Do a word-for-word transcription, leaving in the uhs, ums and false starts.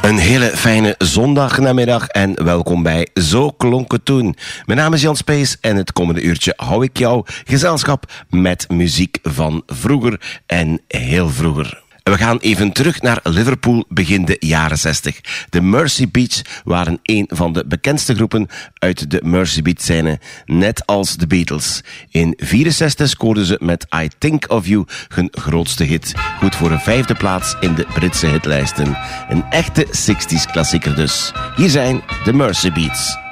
Een hele fijne zondagnamiddag en welkom bij Zo klonk het toen. Mijn naam is Jan Spees en het komende uurtje hou ik jou gezelschap met muziek van vroeger en heel vroeger. We gaan even terug naar Liverpool begin de jaren zestig. De Mersey Beats waren een van de bekendste groepen uit de Mersey Beat scène, net als de Beatles. In vierenzestig scoorden ze met I Think of You hun grootste hit. Goed voor een vijfde plaats in de Britse hitlijsten. Een echte zestig's klassieker dus. Hier zijn de Mersey Beats.